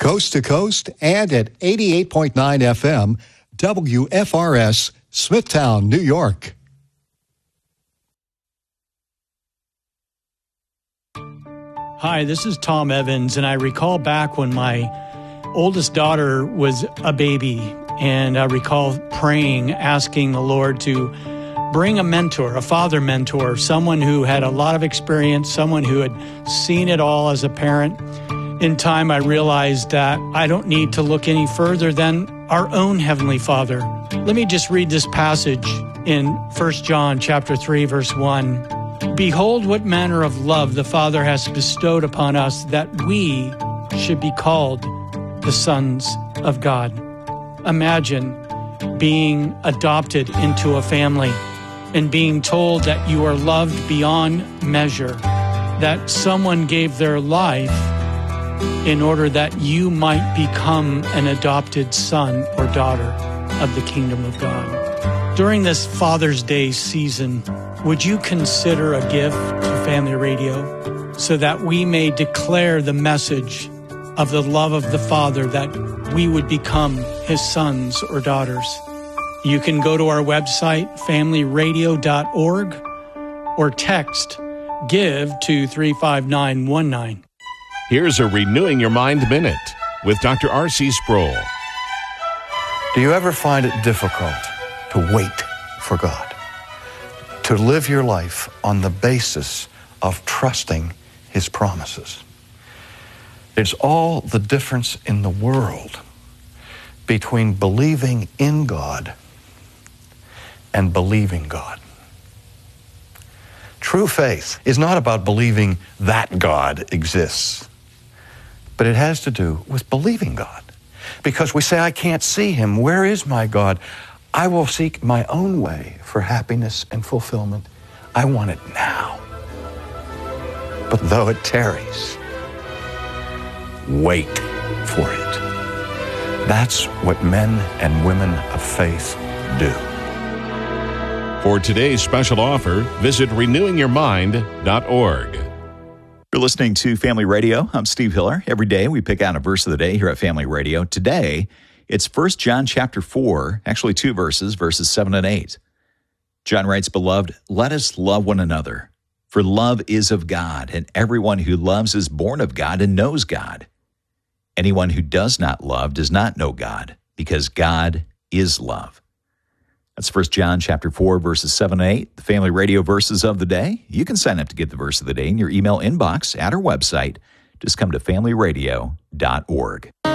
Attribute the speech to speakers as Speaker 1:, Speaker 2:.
Speaker 1: coast to coast, and at 88.9 FM, WFRS, Smithtown, New York.
Speaker 2: Hi, this is Tom Evans, and I recall back when my oldest daughter was a baby, and I recall praying, asking the Lord to bring a mentor, a father mentor, someone who had a lot of experience, someone who had seen it all as a parent. In time, I realized that I don't need to look any further than our own Heavenly Father. Let me just read this passage in 1 John chapter 3, verse 1. Behold, what manner of love the Father has bestowed upon us, that we should be called the sons of God. Imagine being adopted into a family and being told that you are loved beyond measure, that someone gave their life in order that you might become an adopted son or daughter of the kingdom of God. During this Father's Day season, would you consider a gift to Family Radio so that we may declare the message of the love of the Father, that we would become His sons or daughters? You can go to our website, familyradio.org, or text GIVE to 35919.
Speaker 3: Here's a Renewing Your Mind Minute with Dr. R.C. Sproul.
Speaker 4: Do you ever find it difficult to wait for God? To live your life on the basis of trusting His promises? There's all the difference in the world between believing in God and believing God. True faith is not about believing that God exists, but it has to do with believing God. Because we say, I can't see Him. Where is my God? I will seek my own way for happiness and fulfillment. I want it now. But though it tarries, wait for it. That's what men and women of faith do.
Speaker 3: For today's special offer, visit renewingyourmind.org.
Speaker 5: You're listening to Family Radio. I'm Steve Hiller. Every day we pick out a verse of the day here at Family Radio. Today, it's 1 John chapter 4, actually 2 verses, verses 7 and 8. John writes, Beloved, let us love one another, for love is of God, and everyone who loves is born of God and knows God. Anyone who does not love does not know God, because God is love. That's 1 John chapter 4, verses 7 and 8, the Family Radio verses of the day. You can sign up to get the verse of the day in your email inbox at our website. Just come to familyradio.org.